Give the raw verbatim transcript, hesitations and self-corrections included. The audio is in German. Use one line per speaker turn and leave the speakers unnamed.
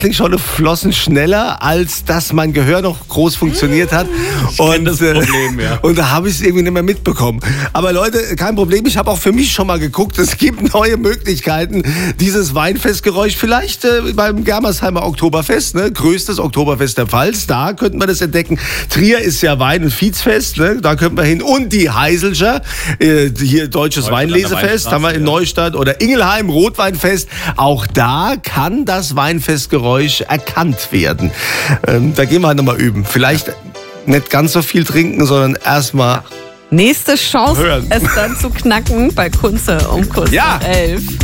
schon flossen schneller, als dass mein Gehör noch groß funktioniert hat.
Ich kenn das Problem, ja.
Und da habe ich es irgendwie nicht mehr mitbekommen. Aber Leute, kein Problem. Ich habe auch für mich schon mal geguckt. Es gibt neue Möglichkeiten, dieses Weinfestgeräusch vielleicht äh, beim Germersheimer Oktoberfest, ne? Größtes Oktoberfest der Pfalz. Da könnten wir das entdecken. Trier ist ja Wein- und Viehsfest, ne? Da könnten wir hin. Und die Heiselscher, äh, hier Deutsches
Neustadt
Weinlesefest, haben wir in
ja.
Neustadt. Oder Ingelheim, Rotweinfest. Auch da kann das Weinfestgeräusch erkannt werden. Ähm, da gehen wir halt nochmal üben. Vielleicht nicht ganz so viel trinken, sondern erstmal
Nächste Chance,
hören.
es dann zu knacken bei Kunze um kurz
Ja.
nach elf.